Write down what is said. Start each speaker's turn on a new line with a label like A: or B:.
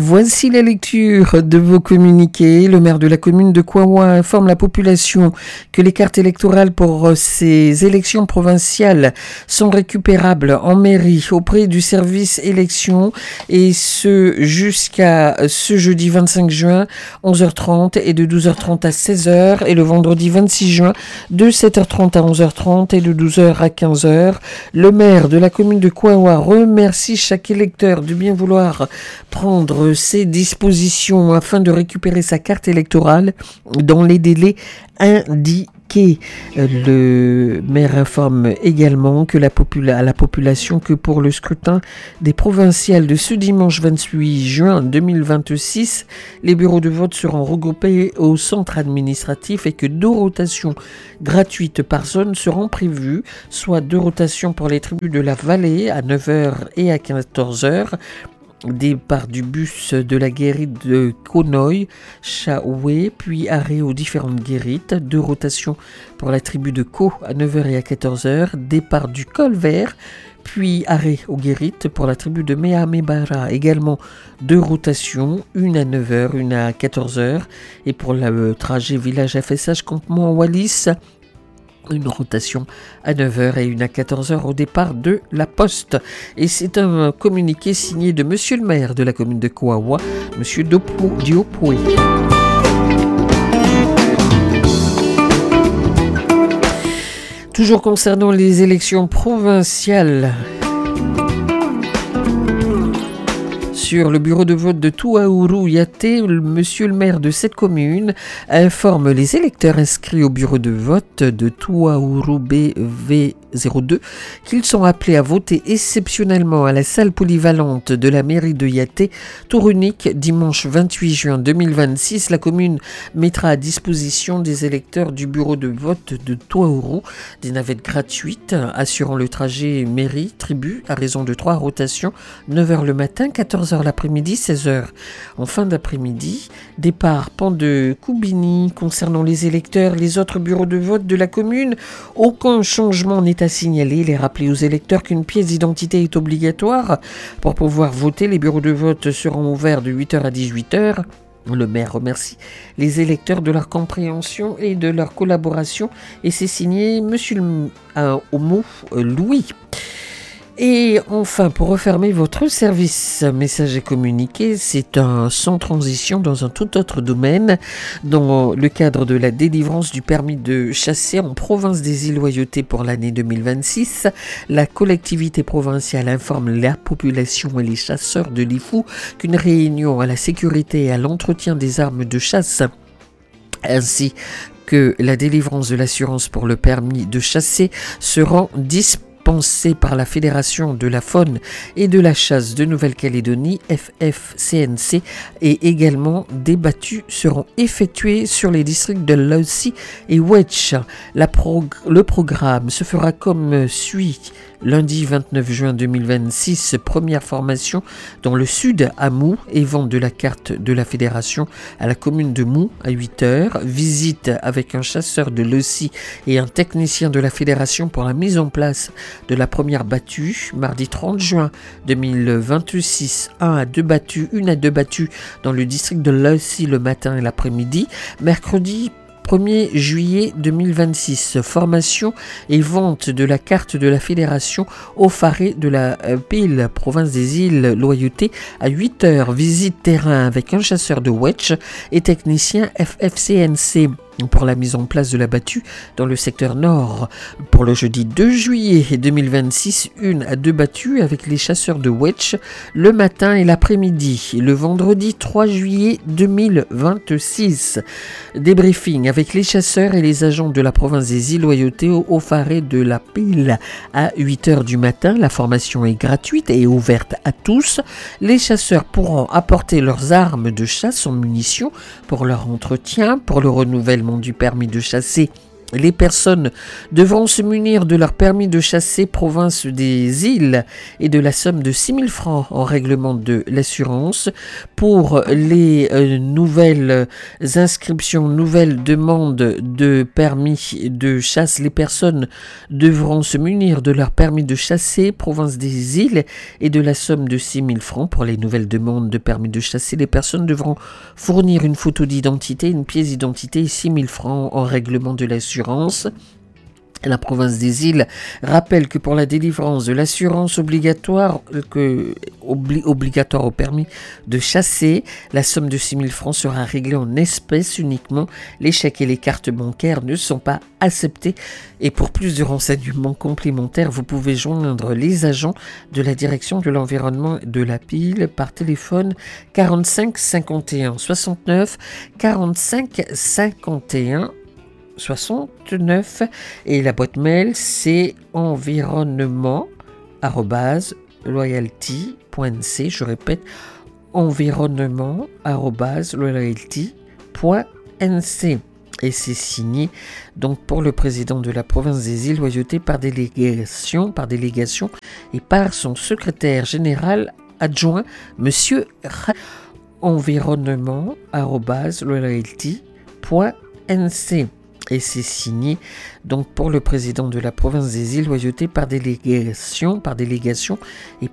A: Voici la lecture de vos communiqués. Le maire de la commune de Kouawa informe la population que les cartes électorales pour ces élections provinciales sont récupérables en mairie auprès du service élection et ce jusqu'à ce jeudi 25 juin 11h30 et de 12h30 à 16h et le vendredi 26 juin de 7h30 à 11h30 et de 12h à 15h. Le maire de la commune de Kouawa remercie chaque électeur de bien vouloir prendre ses dispositions afin de récupérer sa carte électorale dans les délais indiqués. Le maire informe également que à la population que pour le scrutin des provinciales de ce dimanche 28 juin 2026, les bureaux de vote seront regroupés au centre administratif et que 2 rotations gratuites par zone seront prévues, soit 2 rotations pour les tribus de la vallée à 9h et à 14h, départ du bus de la guérite de Konoy, Chaoué, puis arrêt aux différentes guérites, 2 rotations pour la tribu de Ko à 9h et à 14h, départ du col vert, puis arrêt aux guérites pour la tribu de Mehamebara, également 2 rotations, une à 9h, une à 14h, et pour le trajet village FSH campement Wallis, une rotation à 9h et une à 14h au départ de la poste. Et c'est un communiqué signé de monsieur le maire de la commune de Kouawa, monsieur Diopoué. Toujours concernant les élections provinciales, sur le bureau de vote de Touaourou Yaté, monsieur le maire de cette commune informe les électeurs inscrits au bureau de vote de Touaourou BV02 qu'ils sont appelés à voter exceptionnellement à la salle polyvalente de la mairie de Yaté, tour unique, dimanche 28 juin 2026. La commune mettra à disposition des électeurs du bureau de vote de Touaourou des navettes gratuites assurant le trajet mairie-tribu à raison de 3 rotations, 9h le matin, 14h l'après-midi, 16h en fin d'après-midi. Départ Pont de Koubini. Concernant les électeurs, les autres bureaux de vote de la commune, aucun changement n'est à signaler. Il est rappelé aux électeurs qu'une pièce d'identité est obligatoire pour pouvoir voter. Les bureaux de vote seront ouverts de 8h à 18h. Le maire remercie les électeurs de leur compréhension et de leur collaboration et c'est signé monsieur Homo Louis. Et enfin, pour refermer votre service message et communiqué, c'est un sans transition dans un tout autre domaine. Dans le cadre de la délivrance du permis de chasser en province des îles Loyauté pour l'année 2026, la collectivité provinciale informe la population et les chasseurs de l'IFOU qu'une réunion à la sécurité et à l'entretien des armes de chasse ainsi que la délivrance de l'assurance pour le permis de chasser seront dispensées par la Fédération de la faune et de la chasse de Nouvelle-Calédonie, FFCNC, et également des battues seront effectuées sur les districts de Laussi et Wedge. Le programme se fera comme suit. Lundi 29 juin 2026, première formation dans le sud à Mou et vente de la carte de la fédération à la commune de Mou à 8h. Visite avec un chasseur de Laussi et un technicien de la fédération pour la mise en place de la première battue. Mardi 30 juin 2026, 1 à 2 battues, 1 à 2 battues dans le district de Laussi le matin et l'après-midi. Mercredi 1er juillet 2026, formation et vente de la carte de la fédération au Faré de la Pile, province des îles Loyauté à 8h. Visite terrain avec un chasseur de Wedge et technicien FFCNC pour la mise en place de la battue dans le secteur nord. Pour le jeudi 2 juillet 2026, 1 à 2 battues avec les chasseurs de Wedge le matin et l'après-midi. Le vendredi 3 juillet 2026, débriefing avec les chasseurs et les agents de la province des îles Loyauté au Faré de la Pile à 8h du matin. La formation est gratuite et ouverte à tous. Les chasseurs pourront apporter leurs armes de chasse en munitions pour leur entretien, pour le renouvellement du permis de chasser Les personnes devront se munir de leur permis de chasser province des îles et de la somme de 6 000 francs en règlement de l'assurance. Pour les nouvelles inscriptions, nouvelles demandes de permis de chasse, les personnes devront se munir de leur permis de chasser province des îles et de la somme de 6 000 francs. Pour les nouvelles demandes de permis de chasser, les personnes devront fournir une photo d'identité, une pièce d'identité et 6 000 francs en règlement de l'assurance. La province des îles rappelle que pour la délivrance de l'assurance obligatoire au permis de chasser, la somme de 6 000 francs sera réglée en espèces uniquement. Les chèques et les cartes bancaires ne sont pas acceptés. Et pour plus de renseignements complémentaires, vous pouvez joindre les agents de la direction de l'environnement de la Pile par téléphone 45 51 69 45 51 69 et la boîte mail c'est environnement@loyalty.nc. Je répète, environnement@loyalty.nc. Et c'est signé donc pour le président de la province des îles Loyauté par délégation et par son secrétaire général adjoint monsieur environnement@loyalty.nc. Et c'est signé donc pour le président de la province des îles Loyauté par délégation et